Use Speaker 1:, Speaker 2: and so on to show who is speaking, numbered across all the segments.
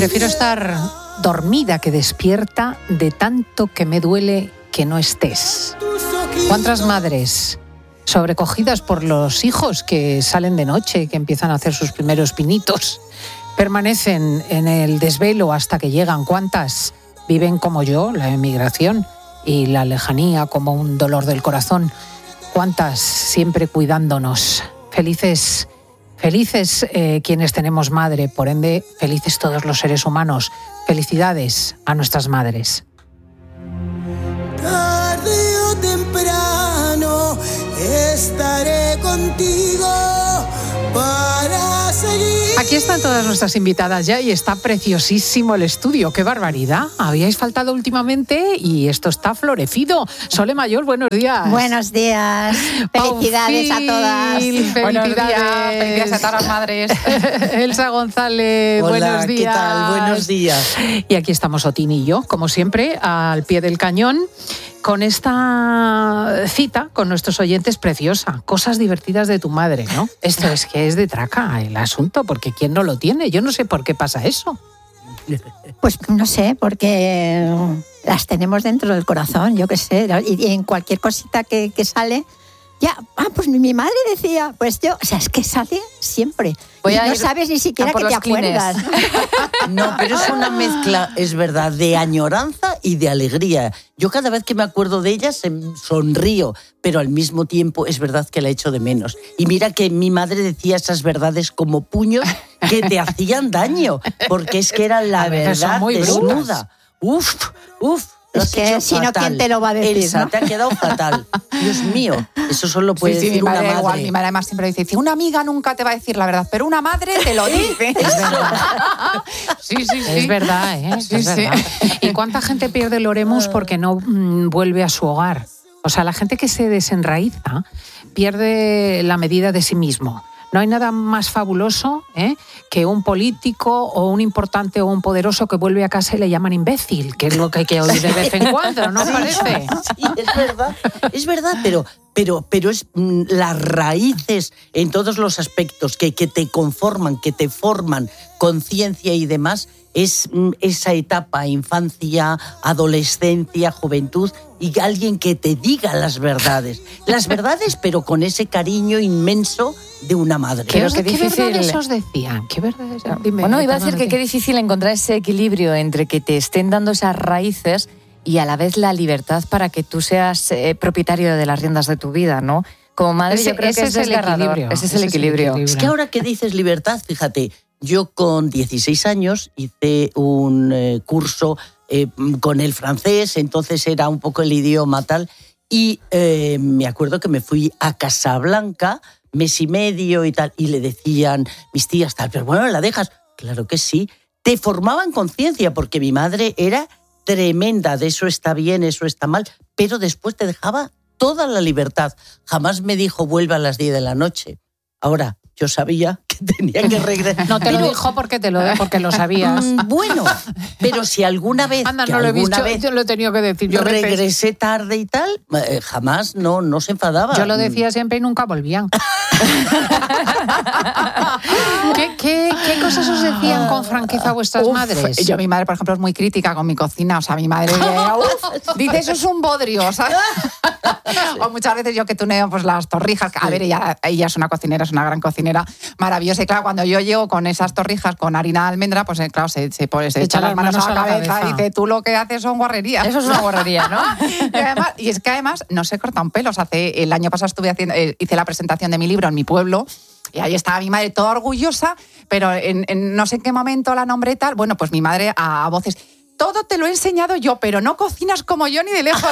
Speaker 1: Prefiero estar dormida que despierta, de tanto que me duele que no estés. ¿Cuántas madres sobrecogidas por los hijos que salen de noche, que empiezan a hacer sus primeros pinitos, permanecen en el desvelo hasta que llegan? ¿Cuántas viven como yo la emigración y la lejanía como un dolor del corazón? ¿Cuántas siempre cuidándonos? Felices quienes tenemos madre, por ende, felices todos los seres humanos. Felicidades a nuestras madres.
Speaker 2: Tarde o temprano estaré contigo para seguir.
Speaker 1: Aquí están todas nuestras invitadas ya y está preciosísimo el estudio. ¡Qué barbaridad! Habíais faltado últimamente y esto está florecido. Sole Mayol, buenos días.
Speaker 3: Buenos días. Felicidades a todas.
Speaker 1: Felicidades
Speaker 4: a todas las madres.
Speaker 1: Elsa González,
Speaker 5: hola,
Speaker 1: buenos días.
Speaker 5: ¿Qué tal? Buenos días.
Speaker 1: Y aquí estamos Otín y yo, como siempre, al pie del cañón, con esta cita con nuestros oyentes preciosa. Cosas divertidas de tu madre, ¿no? Esto es que es de traca el asunto, porque ¿quién no lo tiene? Yo no sé por qué pasa eso.
Speaker 3: Pues no sé, porque las tenemos dentro del corazón, yo qué sé. Y en cualquier cosita que sale, ya, pues mi madre decía, pues yo, o sea, es que sale siempre. No sabes ni siquiera que te acuerdas.
Speaker 5: No, pero es una mezcla, es verdad, de añoranza y de alegría. Yo cada vez que me acuerdo de ella sonrío, pero al mismo tiempo es verdad que la echo de menos. Y mira que mi madre decía esas verdades como puños que te hacían daño, porque es que era la verdad desnuda. Uf.
Speaker 3: Es que si no, ¿quién te lo va a decir?
Speaker 5: Elsa,
Speaker 3: ¿no?
Speaker 5: Te ha quedado fatal. Dios mío, eso solo puede decir
Speaker 4: mi madre
Speaker 5: una madre.
Speaker 4: Igual, mi madre además siempre dice, una amiga nunca te va a decir la verdad, pero una madre te lo dice.
Speaker 1: Sí. Es verdad, ¿eh? Es verdad. ¿Y cuánta gente pierde el oremus porque no vuelve a su hogar? O sea, la gente que se desenraiza pierde la medida de sí mismo. No hay nada más fabuloso que un político o un importante o un poderoso que vuelve a casa y le llaman imbécil, que es lo que hay que oír de vez en cuando, ¿no parece?
Speaker 5: Sí, es verdad, pero es las raíces en todos los aspectos que te conforman, que te forman, conciencia y demás, es esa etapa, infancia, adolescencia, juventud, y alguien que te diga las verdades, pero con ese cariño inmenso de una madre.
Speaker 1: ¿Qué verdades os decían? ¿Qué verdades? Dime,
Speaker 6: bueno, iba a decir que qué difícil encontrar ese equilibrio entre que te estén dando esas raíces y a la vez la libertad para que tú seas propietario de las riendas de tu vida, ¿no? Como madre yo creo que es desgarrador. Ese es el equilibrio.
Speaker 5: Es que ahora que dices libertad, fíjate, yo con 16 años hice un curso con el francés, entonces era un poco el idioma tal, y me acuerdo que me fui a Casablanca, mes y medio y tal, y le decían mis tías tal, pero bueno, ¿la dejas? Claro que sí. Te formaban conciencia, porque mi madre era tremenda, de eso está bien, eso está mal, pero después te dejaba toda la libertad. Jamás me dijo, vuelve a las 10 de la noche. Ahora, yo sabía que tenía que regresar.
Speaker 1: No te lo dijo porque lo sabías.
Speaker 5: Bueno, pero si alguna vez...
Speaker 1: Anda, no lo he visto, yo lo he tenido que decir. Yo
Speaker 5: regresé tarde y tal, jamás no se enfadaba.
Speaker 1: Yo lo decía siempre y nunca volvían. ¿Qué cosas os decían con franqueza vuestras madres?
Speaker 4: Yo, mi madre, por ejemplo, es muy crítica con mi cocina. O sea, mi madre dice, eso es un bodrio, ¿sabes? O muchas veces yo que tuneo pues las torrijas. A ver, ella es una cocinera, es una gran cocinera, maravillosa. Y claro, cuando yo llego con esas torrijas con harina de almendra, pues claro, se echa las manos a la cabeza y dice, tú lo que haces son guarrerías.
Speaker 6: Eso es una guarrería, ¿no?
Speaker 4: y es que además no se corta un pelo. O sea, el año pasado hice la presentación de mi libro en mi pueblo, y ahí estaba mi madre toda orgullosa, pero en no sé en qué momento la nombré tal. Bueno, pues mi madre a voces... Todo te lo he enseñado yo, pero no cocinas como yo ni de lejos.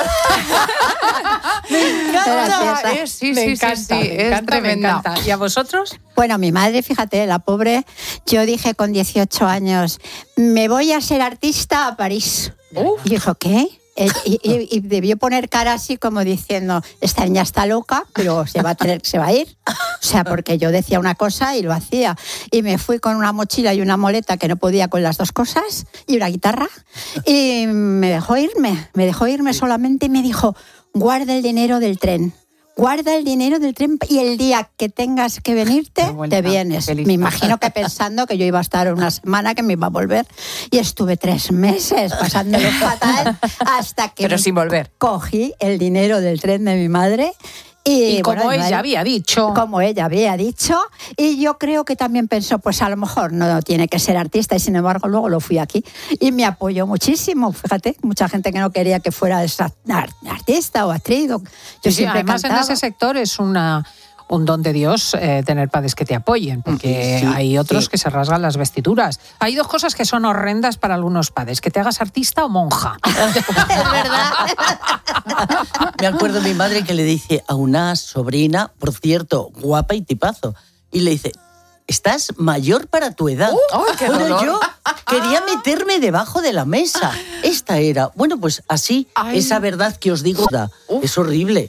Speaker 5: Me encanta.
Speaker 4: Sí, es tremenda.
Speaker 1: ¿Y a vosotros?
Speaker 3: Bueno, mi madre, fíjate, la pobre, yo dije con 18 años, me voy a ser artista a París. Y dijo, ¿qué? Y debió poner cara así como diciendo, esta niña está loca, pero se va a ir. O sea, porque yo decía una cosa y lo hacía. Y me fui con una mochila y una moleta que no podía con las dos cosas, y una guitarra, y me dejó irme solamente, y me dijo, guarda el dinero del tren. guarda el dinero del tren y el día que tengas que venirte, te vienes. Me imagino que pensando que yo iba a estar una semana, que me iba a volver. Y estuve 3 meses pasándolo fatal hasta que
Speaker 6: pero sin volver.
Speaker 3: Cogí el dinero del tren de mi madre.
Speaker 1: Y como ella había dicho.
Speaker 3: Como ella había dicho. Y yo creo que también pensó, pues a lo mejor no tiene que ser artista. Y sin embargo, luego lo fui aquí. Y me apoyó muchísimo. Fíjate, mucha gente que no quería que fuera artista o actriz. Yo siempre
Speaker 1: además
Speaker 3: cantaba.
Speaker 1: en ese sector es un don de Dios tener padres que te apoyen, porque hay otros que se rasgan las vestiduras. Hay 2 cosas que son horrendas para algunos padres, que te hagas artista o monja.
Speaker 3: Es verdad.
Speaker 5: Me acuerdo de mi madre que le dice a una sobrina, por cierto, guapa y tipazo, y le dice, estás mayor para tu edad. Bueno, yo quería meterme debajo de la mesa. Esta era, bueno, pues así, esa verdad que os digo, es horrible.